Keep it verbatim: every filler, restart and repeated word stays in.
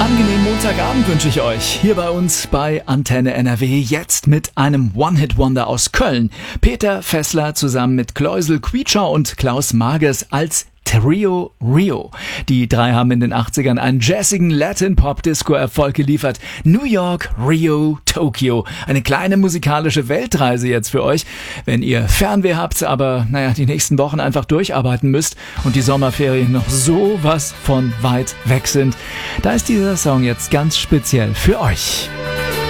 Angenehmen Montagabend wünsche ich euch hier bei uns bei Antenne N R W, jetzt mit einem One-Hit-Wonder aus Köln. Peter Fessler zusammen mit Kloisel Quietscher und Klaus Magers als Trio Rio. Die drei haben in den achtzigern einen jazzigen Latin-Pop-Disco-Erfolg geliefert. New York, Rio, Tokio. Eine kleine musikalische Weltreise jetzt für euch, wenn ihr Fernweh habt, aber naja, die nächsten Wochen einfach durcharbeiten müsst und die Sommerferien noch sowas von weit weg sind. Da ist dieser Song jetzt ganz speziell für euch.